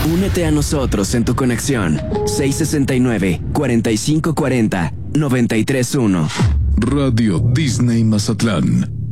Únete a nosotros en tu conexión 669-4540-931. Radio Disney Mazatlán.